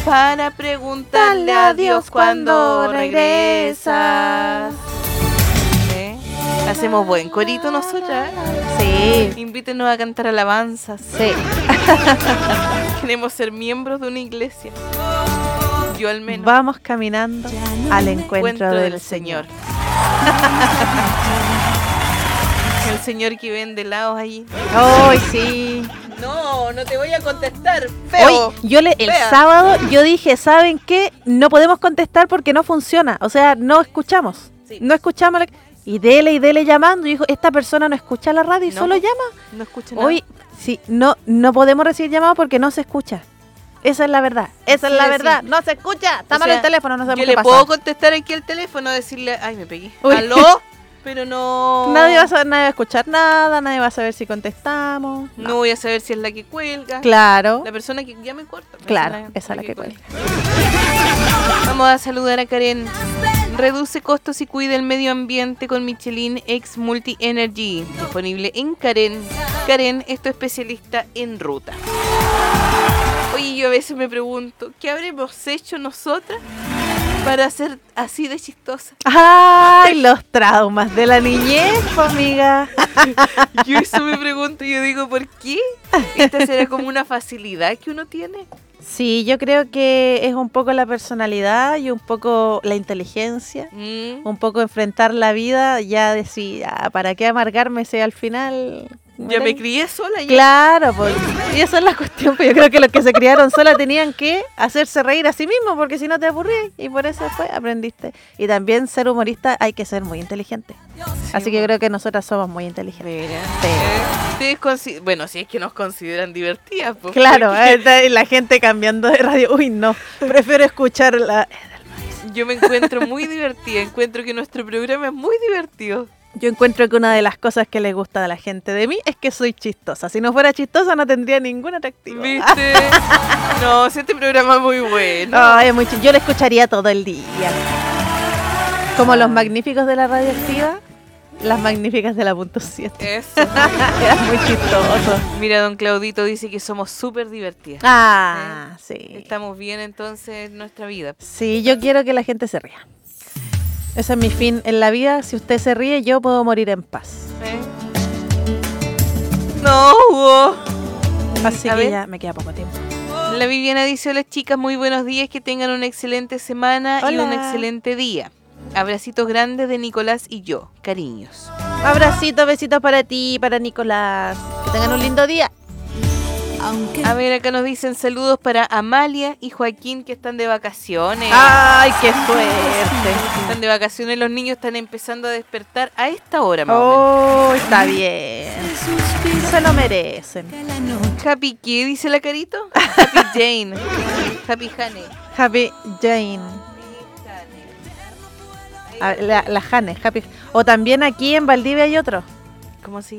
para preguntarle a Dios cuando regresas. Hacemos buen corito nosotras. Sí. Invítenos a cantar alabanzas. Sí. Queremos ser miembros de una iglesia. Yo al menos. Vamos caminando al encuentro del Señor. El señor que vende helados allí. ¡Ay, sí! No te voy a contestar, feo. Hoy, el sábado yo dije, ¿saben qué? No podemos contestar porque no funciona. O sea, no escuchamos. Sí. No escuchamos. Y dele llamando. Y dijo, esta persona no escucha la radio y solo llama. No escucha nada. Hoy, sí, no podemos recibir llamadas porque no se escucha. Esa es la verdad. Esa es la verdad. No se escucha. Está mal el teléfono, no sabemos qué pasa. Yo le puedo contestar aquí el teléfono, decirle, ay, me pegué. ¿Aló? Pero no... Nadie va a saber, nadie va a escuchar nada, nadie va a saber si contestamos. No voy a saber si es la que cuelga. Claro. La persona que ya me corta. Claro, esa es la que cuelga. Vamos a saludar a Karen. Reduce costos y cuida el medio ambiente con Michelin X Multi Energy. Disponible en Karen. Karen es tu especialista en ruta. Oye, yo a veces me pregunto, ¿qué habremos hecho nosotras para ser así de chistosa? ¡Ay, los traumas de la niñez, amiga! Yo eso me pregunto, yo digo, ¿por qué? ¿Esta será como una facilidad que uno tiene? Sí, yo creo que es un poco la personalidad y un poco la inteligencia, un poco enfrentar la vida, ya decir, ¿para qué amargarme si al final... Ya me crié sola. Ya. Claro, pues, y esa es la cuestión. Pues yo creo que los que se criaron sola tenían que hacerse reír a sí mismos, porque si no te aburrías, y por eso después aprendiste. Y también ser humorista hay que ser muy inteligente. Sí, así que yo creo que nosotras somos muy inteligentes. Sí. Bueno, si es que nos consideran divertidas. Pues, claro, la gente cambiando de radio. Uy, no, prefiero escuchar la... Yo me encuentro muy divertida, encuentro que nuestro programa es muy divertido. Yo encuentro que una de las cosas que le gusta a la gente de mí es que soy chistosa. Si no fuera chistosa no tendría ningún atractivo. ¿Viste? No, si este programa es muy bueno. Ay, yo lo escucharía todo el día. Como los magníficos de la radioactiva, las magníficas de la .7. Eso. Era muy chistoso. Mira, don Claudito dice que somos súper divertidas. Sí. Estamos bien entonces en nuestra vida. Sí, yo quiero que la gente se ría. Ese es mi fin en la vida. Si usted se ríe, yo puedo morir en paz. No, Hugo. Así que ya me queda poco tiempo. La Viviana dice, hola chicas, muy buenos días, que tengan una excelente semana. Hola. Y un excelente día. Abracitos grandes de Nicolás y yo, cariños. Abracitos, besitos para ti, para Nicolás. Que tengan un lindo día. A ver, acá nos dicen saludos para Amalia y Joaquín, que están de vacaciones. ¡Ay, qué suerte! Están de vacaciones, los niños están empezando a despertar a esta hora, más o menos. Está bien. Se lo merecen. ¿Happy qué? Dice la Carito. Happy Jane. Happy Honey. Happy Jane. La Jane, Happy. O también aquí en Valdivia hay otro. ¿Cómo se llama?